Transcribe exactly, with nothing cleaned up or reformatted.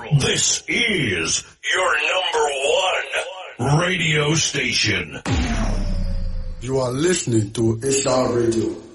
This is your number one radio station. You are listening to H R Radio.